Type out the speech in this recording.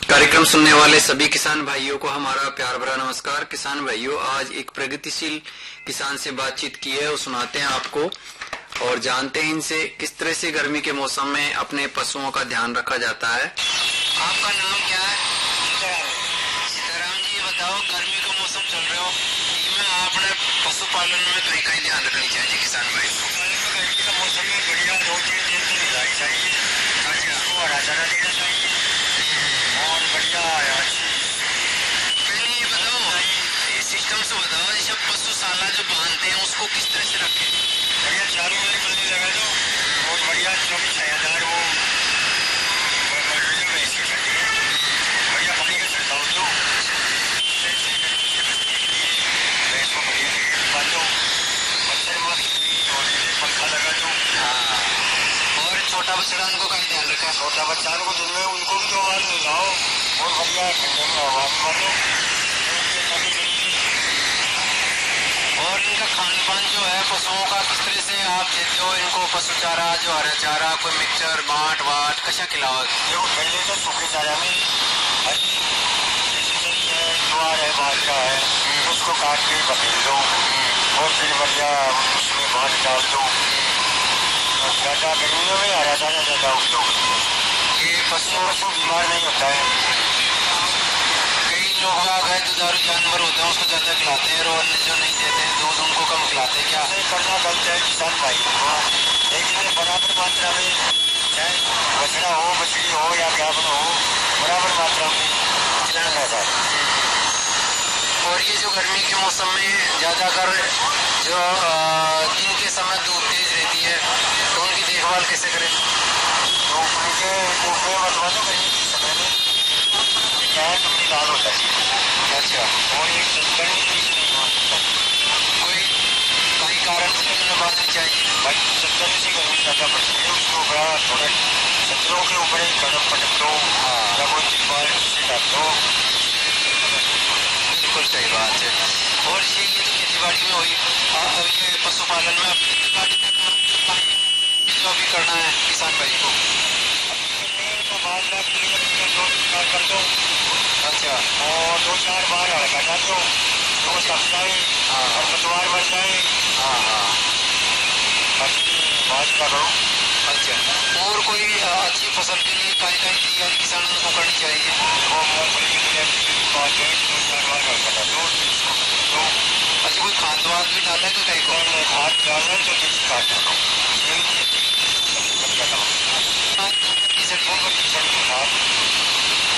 कार्यक्रम सुनने वाले सभी किसान भाइयों को हमारा प्यार भरा नमस्कार। किसान भाइयों, आज एक प्रगतिशील किसान से बातचीत की है और सुनाते हैं आपको और जानते हैं इनसे किस तरह से गर्मी के मौसम में अपने पशुओं का ध्यान रखा जाता है। आपका नाम क्या है? सीताराम जी, ये बताओ, गर्मी का मौसम चल रहा हो, इसमें आपने पशुपालन में कहीं कहीं ध्यान रखनी चाहिए किसान भाई? गर्मी का मौसम में बढ़िया 2-3 दिन की निराई चाहिए, हरा चारा देना चाहिए और बढ़िया पहले ये बताओ, ये सिस्टम से बताओ, जैसे पशुशाला जो बांधते हैं उसको किस तरह से रखें? बढ़िया चारों में पल्ली लगा दो और बढ़िया चौकी छायादार वो बढ़िया पानी का छिड़काव दो, भैंस को बढ़िया बांधो, मच्छर मत और पंखा लगा दो। और छोटा बछड़ा को का ध्यान रखा? छोटा बच्चा को दिन में उनको भी 2 बार नहलाओ और बढ़िया ठंडे में हवा में बांधो। और इनका खान पान जो है पशुओं का किस तरह से आप देते हो इनको? पशु चारा, जो हरा चारा, कोई मिक्सचर, बाट कैसा खिलाओ? देखो पहले तो सूखे चारा में ज्वार है, बाजरा है, उसको काट के बखेल दो और फिर बढ़िया उसमें बाट डाल दो। ज्यादा गर्मियों में हरा चारा ज्यादा उपयोग ये पशु बीमार नहीं होता है। कई लोग गाय दुधारू जानवर होते हैं उसको ज्यादा खिलाते हैं और अन्य जो नहीं देते हैं दूध उनको कम खिलाते हैं। क्या करना गलत है किसान भाई को, लेकिन बराबर मात्रा में चाहे बछड़ा हो, मछली हो या गाभण हो, बराबर मात्रा में खिलाना चाहिए। और ये जो गर्मी के मौसम में ज्यादातर जो दिन के समय धूप तेज रहती है तो उनकी देखभाल कैसे करें? तो उनके धूप में मतवा दो गर्मी के समय में क्या कपड़ी लाल होता है। अच्छा, और एक गर्मी नहीं कोई कई कारण से उन्हें बांधनी चाहिए भाई। 70 से गर्मी ज्यादा पड़ती है, उसको बड़ा थोड़ा छतरों के ऊपर एक कदम पटक दो या कोई तिरपाल से ढक दो। बिल्कुल सही बात है। और ये तो खेती बाड़ी में हुई, अब ये पशुपालन में जो भी करना है किसान भाई को कर दो। अच्छा, और 2-4 बार हड़का डाल दो तो वो सफ जाए और पतवार बन जाए। बात करो। अच्छा, और कोई अच्छी फसल के लिए कई तैयारी किसानों को करनी चाहिए? वो मूंगफली की तैयारी 2-4 बार हड़का डाल दो। अच्छा, कोई खाद वाद भी डाला है कहीं को? खाद डालना तो देसी खाद डालो।